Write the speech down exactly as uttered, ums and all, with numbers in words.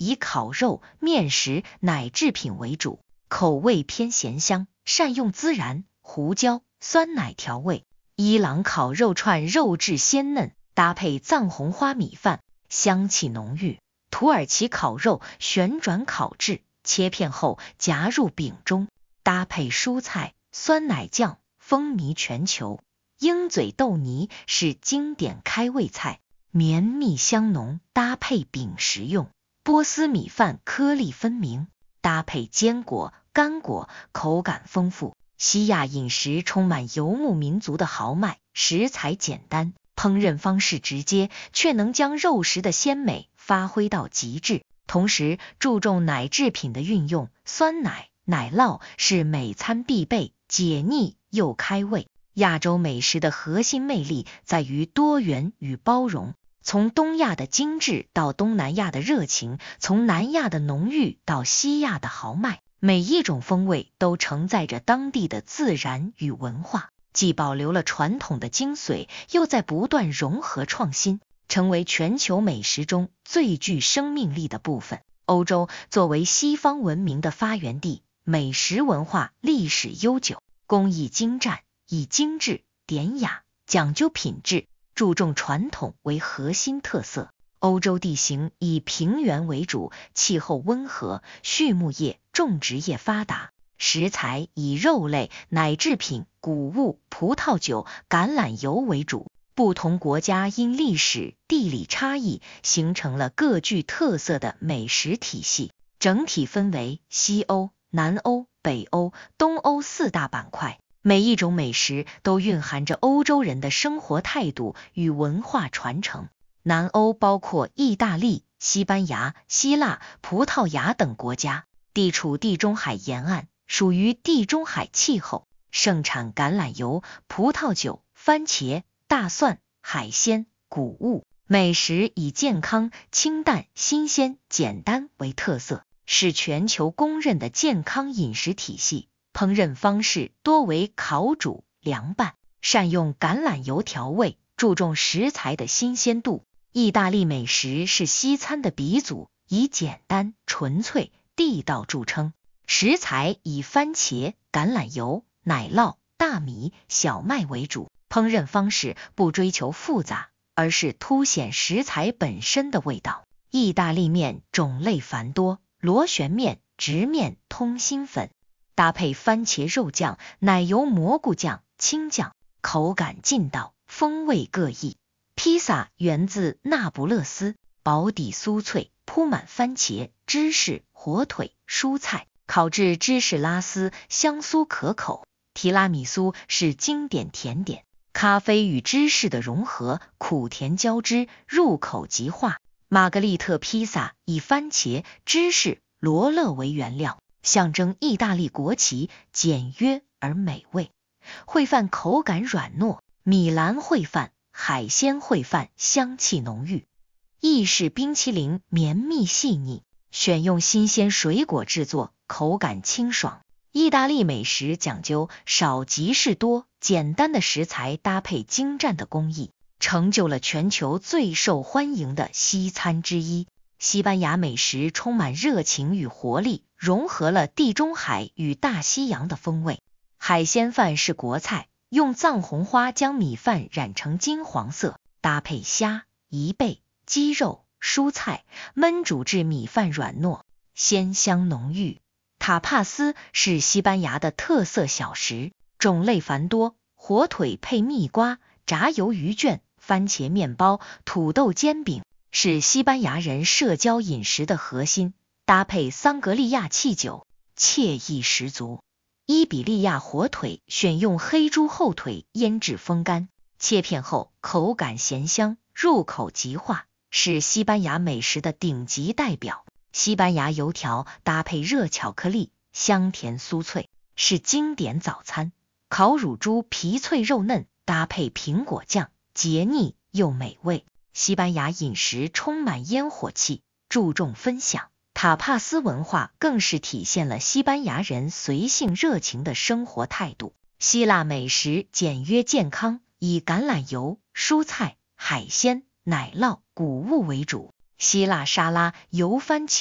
以烤肉、面食、奶制品为主，口味偏咸香，善用孜然、胡椒、酸奶调味。伊朗烤肉串肉质鲜嫩，搭配藏红花米饭，香气浓郁。土耳其烤肉旋转烤制，切片后夹入饼中，搭配蔬菜、酸奶酱，风靡全球。鹰嘴豆泥是经典开胃菜，绵密香浓，搭配饼食用。波斯米饭颗粒分明，搭配坚果、干果，口感丰富。西亚饮食充满游牧民族的豪迈，食材简单，烹饪方式直接，却能将肉食的鲜美发挥到极致。同时注重奶制品的运用，酸奶、奶酪是每餐必备，解腻又开胃。亚洲美食的核心魅力在于多元与包容，从东亚的精致到东南亚的热情，从南亚的浓郁到西亚的豪迈，每一种风味都承载着当地的自然与文化，既保留了传统的精髓，又在不断融合创新，成为全球美食中最具生命力的部分。欧洲作为西方文明的发源地，美食文化历史悠久，工艺精湛，以精致、典雅、讲究品质、注重传统为核心特色。欧洲地形以平原为主，气候温和，畜牧业、种植业发达，食材以肉类、奶制品、谷物、葡萄酒、橄榄油为主。不同国家因历史、地理差异，形成了各具特色的美食体系，整体分为西欧、南欧、北欧、东欧四大板块。每一种美食都蕴含着欧洲人的生活态度与文化传承。南欧包括意大利、西班牙、希腊、葡萄牙等国家，地处地中海沿岸，属于地中海气候，盛产橄榄油、葡萄酒、番茄、大蒜、海鲜、谷物。美食以健康、清淡、新鲜、简单为特色，是全球公认的健康饮食体系。烹饪方式多为烤煮、凉拌，善用橄榄油调味，注重食材的新鲜度。意大利美食是西餐的鼻祖，以简单、纯粹、地道著称。食材以番茄、橄榄油、奶酪、大米、小麦为主，烹饪方式不追求复杂，而是凸显食材本身的味道。意大利面种类繁多，螺旋面、直面、通心粉，搭配番茄肉酱、奶油蘑菇酱、青酱，口感劲道，风味各异。披萨源自那不勒斯，薄底酥脆，铺满番茄、芝士、火腿、蔬菜，烤制芝士拉丝，香酥可口。提拉米苏是经典甜点，咖啡与芝士的融合，苦甜交织，入口即化。玛格丽特披萨以番茄、芝士、罗勒为原料，象征意大利国旗，简约而美味。烩饭口感软糯，米兰烩饭、海鲜烩饭香气浓郁。意式冰淇淋绵密细腻，选用新鲜水果制作，口感清爽。意大利美食讲究少即是多，简单的食材搭配精湛的工艺，成就了全球最受欢迎的西餐之一。西班牙美食充满热情与活力，融合了地中海与大西洋的风味。海鲜饭是国菜，用藏红花将米饭染成金黄色，搭配虾、贻贝、鸡肉、蔬菜，焖煮至米饭软糯，鲜香浓郁。塔帕斯是西班牙的特色小食，种类繁多，火腿配蜜瓜、炸鱿鱼卷、番茄面包、土豆煎饼，是西班牙人社交饮食的核心，搭配桑格利亚汽酒，惬意十足。伊比利亚火腿选用黑猪后腿腌制风干，切片后口感咸香，入口即化，是西班牙美食的顶级代表。西班牙油条搭配热巧克力，香甜酥脆，是经典早餐。烤乳猪皮脆肉嫩，搭配苹果酱，解腻又美味。西班牙饮食充满烟火气，注重分享。塔帕斯文化更是体现了西班牙人随性热情的生活态度。希腊美食简约健康，以橄榄油、蔬菜、海鲜、奶酪、谷物为主。希腊沙拉由番茄